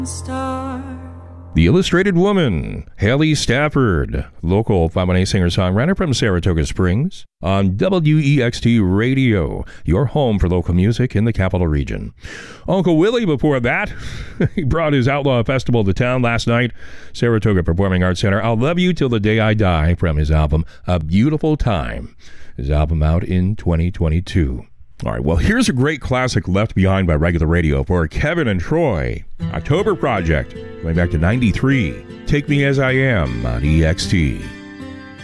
Star. The Illustrated Woman, Haley Stafford, local 518 singer-songwriter from Saratoga Springs, on WEXT Radio, your home for local music in the Capital Region. Uncle Willie before that, he brought his Outlaw Festival to town last night, Saratoga Performing Arts Center. I'll Love You Till the Day I Die from his album, A Beautiful Time. His album out in 2022. All right, well, here's a great classic left behind by regular radio for Kevin and Troy. October Project, going back to 93. Take Me As I Am on EXT.